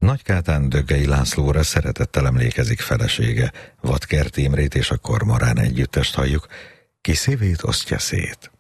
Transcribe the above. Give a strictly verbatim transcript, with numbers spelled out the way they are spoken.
Nagykátán Döggei Lászlóra szeretettel emlékezik felesége, Vadkert Imrét, és a Kormorán együttest halljuk, ki szívét osztja szét.